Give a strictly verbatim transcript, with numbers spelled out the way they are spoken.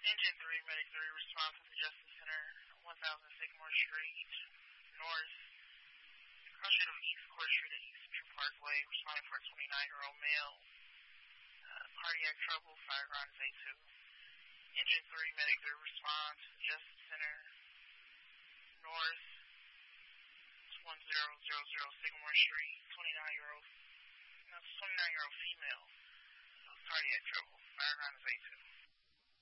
Engine three, Medic three, response to the Justice Center, one thousand Sycamore Street, North, Cross Street on East Court Street at East View Parkway, responding for a twenty-nine-year-old male. Uh, cardiac trouble, firearms A two. Engine three, Medic three, respond to the Justice Center, North, one zero zero zero Sycamore Street, twenty-nine-year-old, no, twenty-nine-year-old female, cardiac trouble, firearms A two.